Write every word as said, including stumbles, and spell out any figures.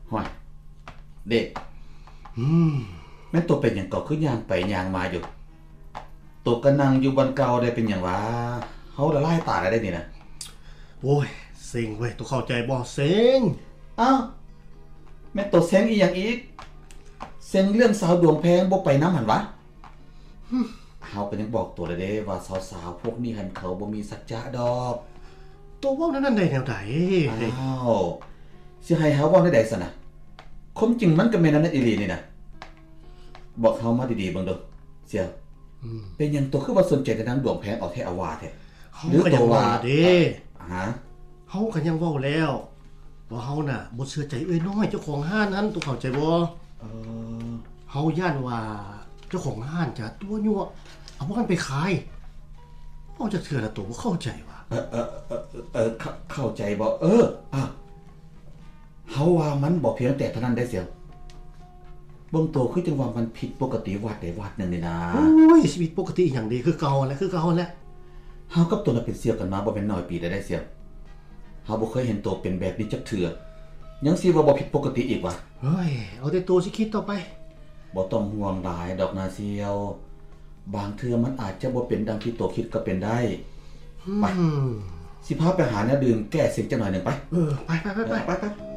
ห่วยเด็กอืมแม่นตัวเป็นหยังก็คือย่างไปย่างมาอยู่ตัวก็นั่งอยู่บนเก่าได้เป็นหยังวะเฮาละลายตาได้นี่นะโอ้ยเซ็งเว้ยตัวเข้าใจบ่เซ็งอ้าวแม่นตัวเซ็งอีหยังอีกเซ็งเรื่องสาวดวงแพงบ่ไปนำหั่นวะเฮาก็ยังบอกตัวเลยเด้ว่าสาวๆพวกนี้หันเขาบ่มีสัจจะดอกตัวเว้านั่นได้แนวใดอ้าวสิให้เฮาเว้าได้ใดซั่นน่ะความจริงมันก็แม่นนั่นอีหลีนี่นะบอกเฮามาดีๆเบิ่งเด้อเสี่ยวเป็นหยังตัวคือว่าสนใจแต่นางดวงแพงเอาแท้เอาว่าแท้เฮาก็ยังว่าเด้ฮะเฮาก็ยังเว้าแล้วว่าเฮาน่ะบ่เชื่อใจเอ้ยน้อยเจ้าของห้านนั้นตัวเข้าใจบ่เออเฮาย่านว่าเจ้าของห้านจะตัวยั่วเอามันไปขายเฮาจะเถื่อละตัวบ่เข้าใจว่าเออเออเออเออเข้าใจบ่เอออ่ะเฮาว่ามันบ่เพียงแต่เท่านั้นได้เสี่ยวเบิ่งโตคือจังว่ามันผิดปกติวัดใดวัดนึงนี่นะโอ้ยชีวิตปกติอย่างดีคือเก่าแหละคือเก่าแหละเฮากับตัวน่ะเป็นเสี่ยวกันมาบ่แม่นน้อยปีได้ได้เสี่ยวเฮาบ่เคยเห็นโตเป็นแบบนี้จักเทื่อยังสิว่าบ่ผิดปกติอีกวะเฮ้ยเอาแต่ตัวสิคิดต่อไปบ่ต้องห่วงหลายดอกนาเสี่ยวบางเทื่อมันอาจจะบ่เป็นดังที่โตคิดก็เป็นได้ไปสิพาไปหาแนวดื่มแก้เซ็งจักหน่อยนึงไปเออไปๆๆๆ